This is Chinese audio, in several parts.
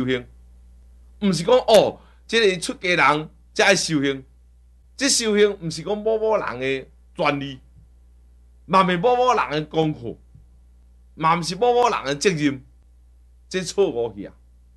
行，毋是讲哦，即个出家人才爱修行。即修行毋是讲某某人的专利，嘛袂某某人的功课，嘛毋是某某人的责任，这错误去啊！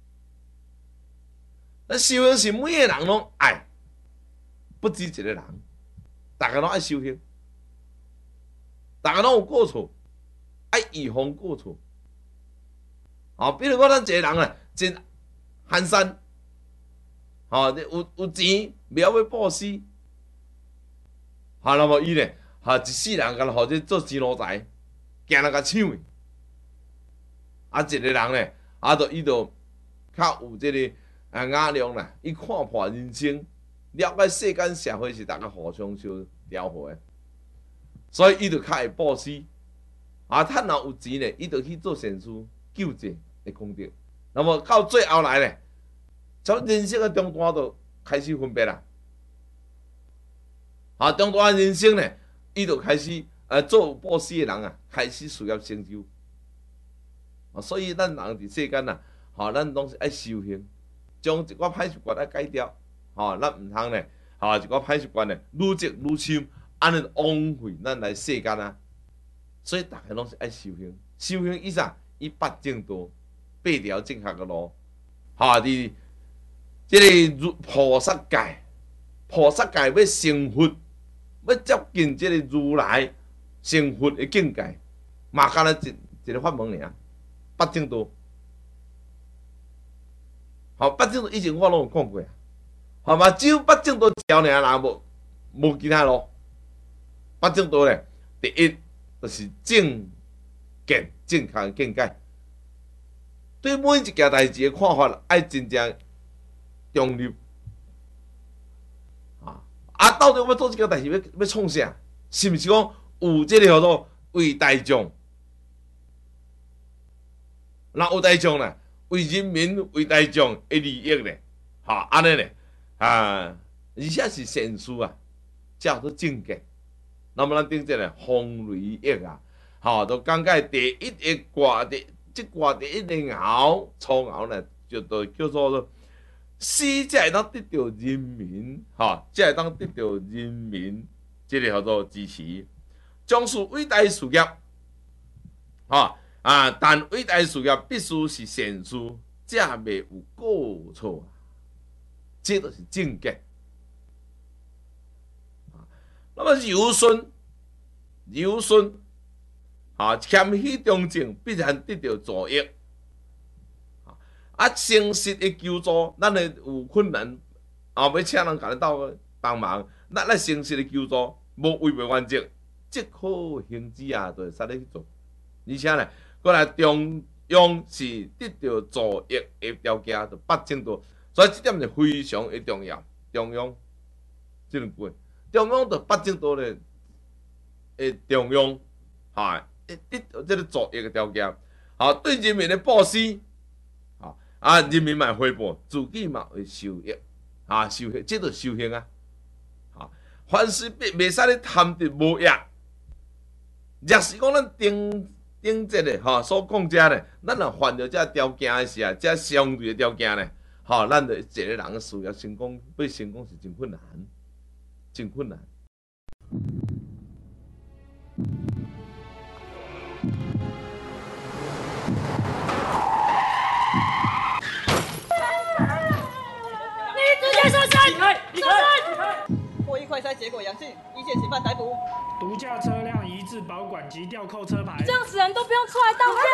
咱修行是每个人拢爱，不止一个人，大家拢爱修行，大家拢有过错，爱预防过错。比如讲咱一个人啊，真寒酸，有钱袂晓要布施。那么伊呢？一世人甲互这做钱奴才，惊人甲抢的。一个人呢，伊就较有这个雅量啦，伊看破人生，了解世间社会是大家互相相调和的，所以伊就较会布施。趁若有钱呢，伊就去做善事，救济的功德。那么到最后来呢，从人生的中段就开始分别啦。中段人生呢，伊就开始做布施的人啊，开始事业成就。所以咱人伫世间啊，咱拢是爱修行，将一寡歹习惯爱改掉。咱毋通呢，一寡歹习惯呢，愈积愈深，安尼枉费咱来世间啊。所以大家拢是爱修行，修行意啥？伊八正道，八条正确的路。伫即个菩萨界，菩萨界要成佛。要接近这个如来成佛的境界，嘛干那一个法门尔，八正道。八正道以前我拢有讲过啊，嘛只有八正道一条尔啦，无其他路。八正道咧，第一就是正见正确的见解，对每一件代志的看法，爱真正中立。到底要做这件代志要创啥？是毋是讲有这个叫做为大众？那有大众呢？为人民、为大众的利益呢？安尼呢？而且是善事啊，叫做正见。那么咱顶这呢，风雷益啊，都讲解第一个卦即卦第一个爻初爻呢，就叫做。死才会当得到人民，才会当得到人民，这个叫做支持，从事伟大事业，但伟大事业必须是善事，才袂有过错，这就是正见。那么柔顺，谦虚忠正，必然得到助益。诚实的求助，咱会有困难，要请人甲咱斗帮忙，咱诚实的求助，无违背原则，即可行之啊，就会使咧去做。而且呢，过来中庸是得到助益的条件，就八正道，所以这点是非常的重要。中庸这两句，中庸就八正道咧，中庸，得到这个助益的条件，对人民的布施。人民嘛回报，自己嘛会受益，受益，这就修行啊！凡事袂使咧贪得无益。若是讲咱顶节咧，所讲遮咧，咱若犯着这条件的时啊，这相对的条件咧，咱就一个人的事业成功，要成功是真困难，真困难。 获益快筛结果阳性，一线嫌犯逮捕。 毒驾车辆移至保管及吊扣车牌。 这样死人都不用出来当兵。